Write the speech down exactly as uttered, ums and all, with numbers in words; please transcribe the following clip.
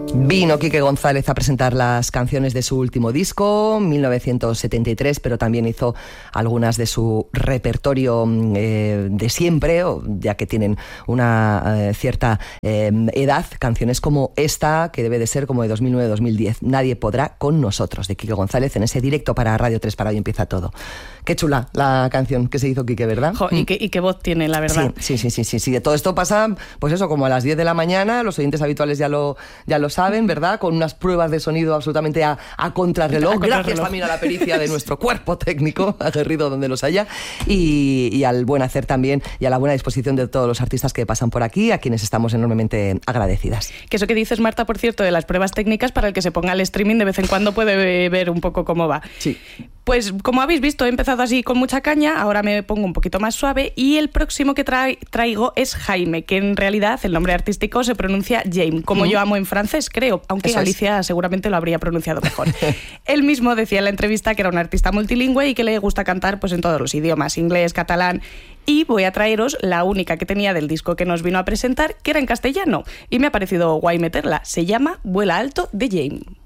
Vino Quique González a presentar las canciones de su último disco, mil novecientos setenta y tres, pero también hizo algunas de su repertorio eh, de siempre, ya que tienen una eh, cierta eh, edad. Canciones como esta, que debe de ser como de dos mil nueve dos mil diez, Nadie podrá con nosotros, de Quique González, en ese directo para Radio tres, para Hoy Empieza Todo. Qué chula la canción que se hizo Quique, ¿verdad? Jo, y, qué, y qué voz tiene, la verdad. Sí, sí, sí, sí, sí. De todo esto pasa, pues eso, como a las diez de la mañana, los oyentes habituales ya lo, ya lo saben, ¿verdad? Con unas pruebas de sonido absolutamente a, a contrarreloj. A contrarreloj. Gracias también a la pericia de nuestro cuerpo técnico, aguerrido donde los haya, y, y al buen hacer también, y a la buena disposición de todos los artistas que pasan por aquí, a quienes estamos enormemente agradecidas. Que eso que dices, Marta, por cierto, de las pruebas técnicas, para el que se ponga el streaming de vez en cuando puede ver un poco cómo va. Sí. Pues como habéis visto, he empezado así con mucha caña, ahora me pongo un poquito más suave, y el próximo que tra- traigo es Jaime, que en realidad el nombre artístico se pronuncia Jaime, como mm. yo amo en francés, creo, aunque Eso Alicia es. seguramente lo habría pronunciado mejor. Él mismo decía en la entrevista que era un artista multilingüe y que le gusta cantar pues en todos los idiomas, inglés, catalán, y voy a traeros la única que tenía del disco que nos vino a presentar, que era en castellano, y me ha parecido guay meterla. Se llama Vuela Alto, de Jaime.